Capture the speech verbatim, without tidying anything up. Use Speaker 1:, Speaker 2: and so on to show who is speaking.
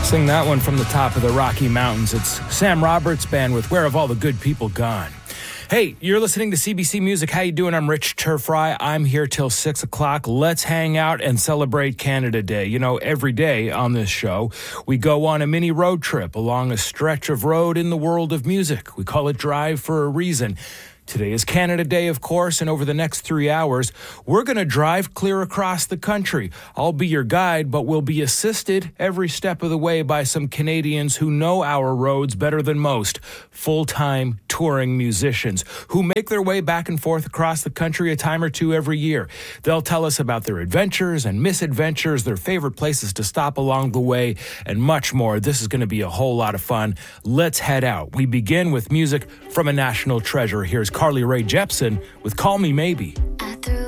Speaker 1: Sing that one from the top of the Rocky Mountains. It's Sam Roberts Band with Where Have All the Good People Gone? Hey, you're listening to C B C Music. How you doing? I'm Rich Turfry. I'm here till six o'clock. Let's hang out and celebrate Canada Day. You know, every day on this show, we go on a mini road trip along a stretch of road in the world of music. We call it Drive for a reason. Today is Canada Day, of course, and over the next three hours, we're going to drive clear across the country. I'll be your guide, but we'll be assisted every step of the way by some Canadians who know our roads better than most, full-time touring musicians who make their way back and forth across the country a time or two every year. They'll tell us about their adventures and misadventures, their favorite places to stop along the way, and much more. This is going to be a whole lot of fun. Let's head out. We begin with music from a national treasure. Here's Carly Rae Jepsen with Call Me Maybe.
Speaker 2: I threw